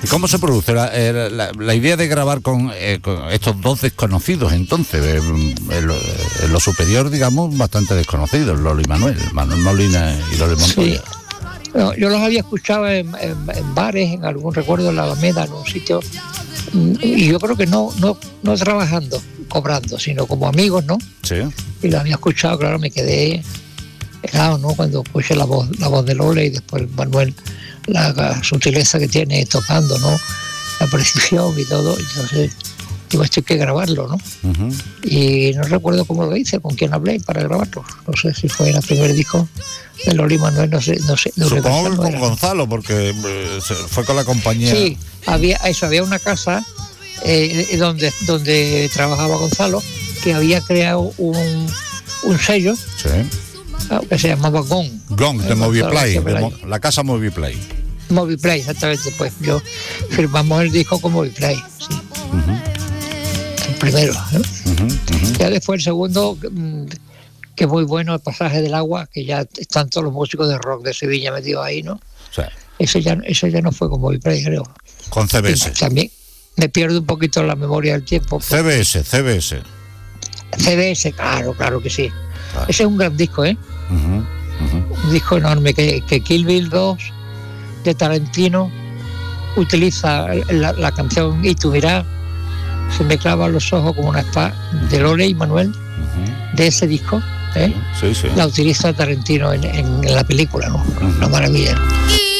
¿Cómo se produce la idea de grabar con estos dos desconocidos entonces? En lo superior, digamos, bastante desconocidos, Lolo y Manuel Molina y Lolo Montoya. Sí. No, yo los había escuchado en bares, en algún recuerdo en la Alameda, en un sitio, y yo creo que no trabajando, cobrando, sino como amigos, ¿no? Sí. Y lo había escuchado, claro, me quedé helado, ¿no? Cuando escuché la voz de Lola y después Manuel, la sutileza que tiene tocando, ¿no? La precisión y todo. Entonces, digo, esto hay que grabarlo, ¿no? Uh-huh. Y no recuerdo cómo lo hice, con quién hablé para grabarlo. No sé si fue el primer disco de Lola y Manuel, no sé. Supongo que con Gonzalo, porque fue con la compañía. Sí, había una casa donde trabajaba Gonzalo, que había creado un sello. Sí. Que se llamaba Gong. Gong, de Moviplay, la casa Moviplay. Moviplay, exactamente, pues yo firmamos el disco con Moviplay, sí. Uh-huh. El primero, ¿no? Uh-huh, uh-huh. Ya después el segundo, que es muy bueno, El pasaje del agua, que ya están todos los músicos de rock de Sevilla metidos ahí, ¿no? Sí. Ese ya no fue con Moviplay, creo. Con CBS. Y también me pierdo un poquito la memoria del tiempo. CBS. CBS, claro que sí. Claro. Ese es un gran disco, ¿eh? Uh-huh, uh-huh. Un disco enorme que Kill Bill 2 de Tarantino utiliza la canción Y tú mirá, se me clavan los ojos como una espada, de Lola y Manuel, uh-huh. De ese disco, ¿eh? Sí. La utiliza Tarantino en la película, ¿no? Uh-huh. Una maravilla.